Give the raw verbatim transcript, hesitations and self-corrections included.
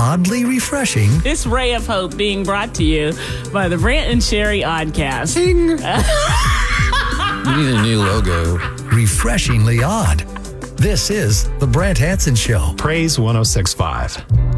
oddly refreshing. This ray of hope being brought to you by the Brant and Sherry Oddcast. Ding. We need a new logo. Refreshingly odd. This is The Brant Hanson Show. Praise one oh six point five.